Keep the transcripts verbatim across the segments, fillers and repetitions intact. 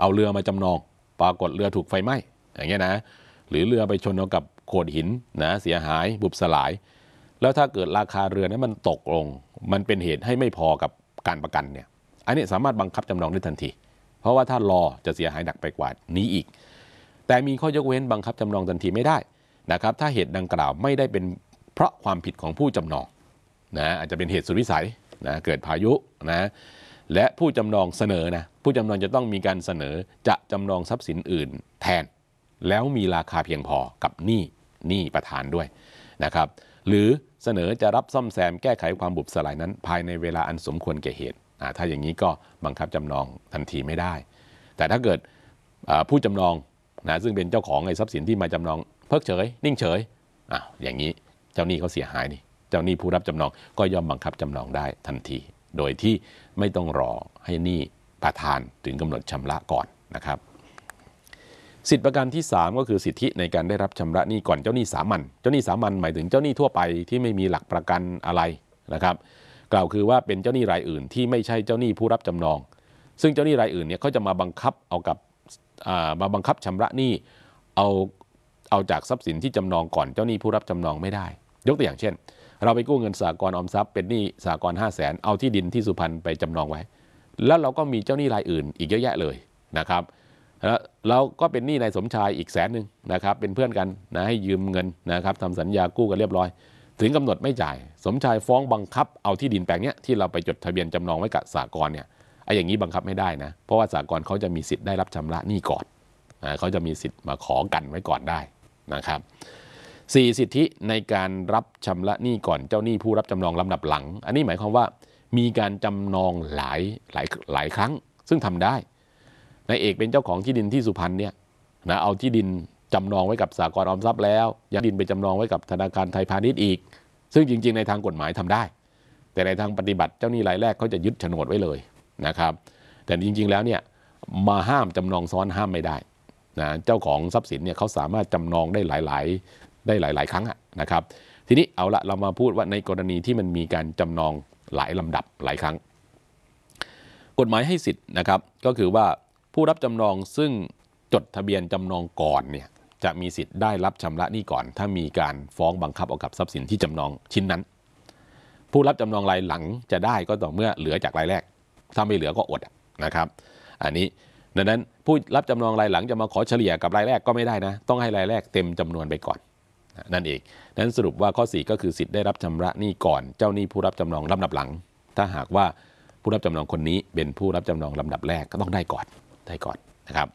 เอาเรือมาจำนองปรากฏเรือถูกไฟไหม้อย่างเงี้ยนะหรือเรือไปชนกับโขดหินนะเสียหายบุบสลายแล้วถ้าเกิดราคาเรือนั้นมันตกลงมันเป็นเหตุให้ไม่พอกับการประกันเนี่ยอันนี้สามารถบังคับจำนองได้ทันทีเพราะว่าถ้ารอจะเสียหายหนักไปกว่านี้อีกแต่มีข้อยกเว้นบังคับจำนองทันทีไม่ได้นะครับถ้าเหตุดังกล่าวไม่ได้เป็นเพราะความผิดของผู้จำนองนะอาจจะเป็นเหตุสุดวิสัยนะเกิดพายุนะและผู้จำนองเสนอนะผู้จำนองจะต้องมีการเสนอจะจำนองทรัพย์สินอื่นแทนแล้วมีราคาเพียงพอกับหนี้หนี้ประธานด้วยนะครับหรือเสนอจะรับซ่อมแซมแก้ไขความบุบสลายนั้นภายในเวลาอันสมควรแก่เหตุถ้าอย่างนี้ก็บังคับจำนองทันทีไม่ได้แต่ถ้าเกิดผู้จำนองนะซึ่งเป็นเจ้าของไอ้ทรัพย์สินที่มาจำนองเพิกเฉยนิ่งเฉยอ่ะอย่างนี้เจ้าหนี้เขาเสียหายนี่เจ้าหนี้ผู้รับจำนองก็ย่อมบังคับจำนองได้ทันทีโดยที่ไม่ต้องรอให้หนี้ประธานถึงกำหนดชำระก่อนนะครับสิทธิประการที่สามก็คือสิทธิในการได้รับชำระหนี้ก่อนเจ้าหนี้สามัญเจ้าหนี้สามัญหมายถึงเจ้าหนี้ทั่วไปที่ไม่มีหลักประกันอะไรนะครับกล่าวคือว่าเป็นเจ้าหนี้รายอื่นที่ไม่ใช่เจ้าหนี้ผู้รับจำนองซึ่งเจ้าหนี้รายอื่นเนี่ยเขาจะมาบังคับเอากับมาบังคับชำระหนี้เอาเอาจากทรัพย์สินที่จำนองก่อนเจ้าหนี้ผู้รับจำนองไม่ได้ยกตัวอย่างเช่นเราไปกู้เงินสหกรณ์ออมทรัพย์เป็นหนี้สหกรณ์ห้าแสนเอาที่ดินที่สุพรรณไปจำนองไว้แล้วเราก็มีเจ้าหนี้รายอื่นอีกเยอะแยะเลยนะครับแล้วเราก็เป็นหนี้นายสมชายอีกแสนหนึ่งนะครับเป็นเพื่อนกันนะให้ยืมเงินนะครับทำสัญญากู้กันเรียบร้อยถึงกำหนดไม่จ่ายสมชายฟ้องบังคับเอาที่ดินแปลงเนี้ยที่เราไปจดทะเบียนจำนองไว้กับสหกรณ์เนี่ยไอ้อย่างนี้บังคับไม่ได้นะเพราะว่าสหกรณ์เขาจะมีสิทธิ์ได้รับชำระหนี้ก่อนนะเขาจะมีสิทธิ์มาขอกันไว้ก่อนได้นะครับสี่สิทธิในการรับชำระหนี้ก่อนเจ้าหนี้ผู้รับจำนองลำดับหลังอันนี้หมายความว่ามีการจำนองหลายหลายหลายครั้งซึ่งทำได้นายเอกเป็นเจ้าของที่ดินที่สุพรรณเนี่ยนะเอาที่ดินจำนองไว้กับสหกรณ์ออมทรัพย์แล้วยังดินไปจำนองไว้กับธนาคารไทยพาณิชย์อีกซึ่งจริงๆในทางกฎหมายทำได้แต่ในทางปฏิบัติเจ้าหนี้รายแรกเขาจะยึดโฉนดไว้เลยนะครับแต่จริงๆแล้วเนี่ยมาห้ามจำนองซ้อนห้ามไม่ได้นะเจ้าของทรัพย์สินเนี่ยเขาสามารถจำนองได้หลายๆได้หลายๆครั้งนะครับทีนี้เอาละเรามาพูดว่าในกรณีที่มันมีการจำนองหลายลำดับหลายครั้งกฎหมายให้สิทธิ์นะครับก็คือว่าผู้รับจำนองซึ่งจดทะเบียนจำนองก่อนเนี่ยจะมีสิทธิ์ได้รับชำระหนี้ก่อนถ้ามีการฟ้องบังคับเอากับทรัพย์สินที่จำนองชิ้นนั้นผู้รับจำนองรายหลังจะได้ก็ต่อเมื่อเหลือจากรายแรกถ้าไม่เหลือก็อดนะครับอันนี้ดังนั้นผู้รับจำนองรายหลังจะมาขอเฉลี่ยกับรายแรกก็ไม่ได้นะต้องให้รายแรกเต็มจำนวนไปก่อนนั่นเองนั้นสรุปว่าข้อสี่ก็คือสิทธิ์ได้รับชำระหนี้ก่อนเจ้าหนี้ผู้รับจำนองลำดับหลังถ้าหากว่าผู้รับจำนองคนนี้เป็นผู้รับจำนองลำดับแรกก็ต้องได้ก่อนได้ก่อนนะครับ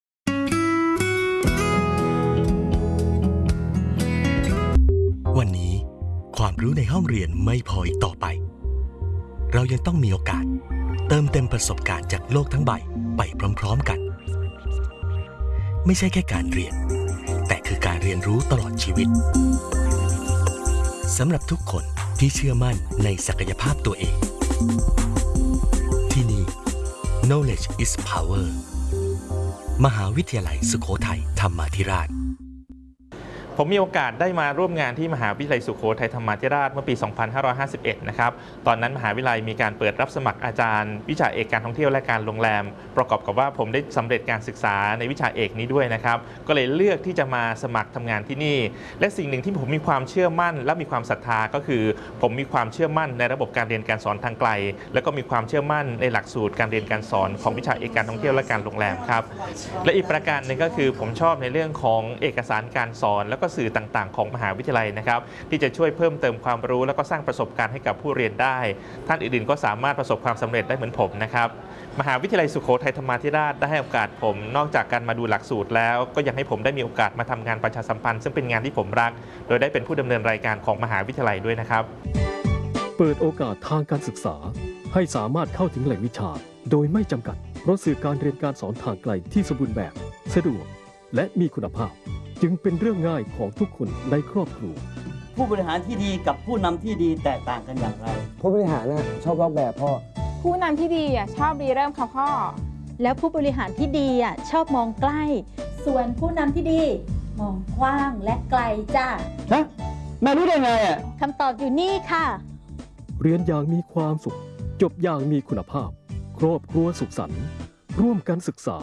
วันนี้ความรู้ในห้องเรียนไม่พออีกต่อไปเรายังต้องมีโอกาสเติมเต็มประสบการณ์จากโลกทั้งใบไปพร้อมๆกันไม่ใช่แค่การเรียนแต่คือการเรียนรู้ตลอดชีวิตสำหรับทุกคนที่เชื่อมั่นในศักยภาพตัวเองที่นี่ Knowledge is Power มหาวิทยาลัยสุโขทัยธรรมาธิราชผมมีโอกาสได้มาร่วมงานที่มหาวิทยาลัยสุโขทัยธรรมาธิราชเมื่อปี สองพันห้าร้อยห้าสิบเอ็ด นะครับตอนนั้นมหาวิทยาลัยมีการเปิดรับสมัครอาจารย์วิชาเอกการท่องเที่ยวและการโรงแรมประกอบกับว่าผมได้สำเร็จการศึกษาในวิชาเอกนี้ด้วยนะครับก็เลยเลือกที่จะมาสมัครทำงานที่นี่และสิ่งหนึ่งที่ผมมีความเชื่อมั่นและมีความศรัทธาก็คือผมมีความเชื่อมั่นในระบบการเรียนการสอนทางไกลแล้วก็มีความเชื่อมั่นในหลักสูตรการเรียนการสอนของวิชาเอกการท่องเที่ยวและการโรงแรมครับและอีกประการหนึ่งก็คือผมชอบในเรื่องของเอกสารการสอนแล้วก็สื่อต่างๆของมหาวิทยาลัยนะครับที่จะช่วยเพิ่มเติมความรู้แล้วก็สร้างประสบการณ์ให้กับผู้เรียนได้ท่านอื่นๆก็สามารถประสบความสำเร็จได้เหมือนผมนะครับมหาวิทยาลัยสุโขทัยธรรมาธิราชได้ให้โอกาสผมนอกจากการมาดูหลักสูตรแล้วก็ยังให้ผมได้มีโอกาสมาทำงานประชาสัมพันธ์ซึ่งเป็นงานที่ผมรักโดยได้เป็นผู้ดำเนินรายการของมหาวิทยาลัยด้วยนะครับเปิดโอกาสทางการศึกษาให้สามารถเข้าถึงแหล่งวิชาโดยไม่จำกัดเพราะสื่อการเรียนการสอนทางไกลที่สมบูรณ์แบบสะดวกและมีคุณภาพจึงเป็นเรื่องง่ายของทุกคนในครอบครัวผู้บริหารที่ดีกับผู้นำที่ดีแตกต่างกันอย่างไรผู้บริหารน่ะชอบลอกแบบพ่อผู้นำที่ดีอ่ะชอบรีเริ่มค่ะพ่อแล้วผู้บริหารที่ดีอ่ะชอบมองใกล้ส่วนผู้นำที่ดีมองกว้างและไกลจ้าฮะแม่รู้ได้ไงอ่ะคำตอบอยู่นี่ค่ะเรียนอย่างมีความสุขจบอย่างมีคุณภาพครอบครัวสุขสันต์ร่วมกันศึกษา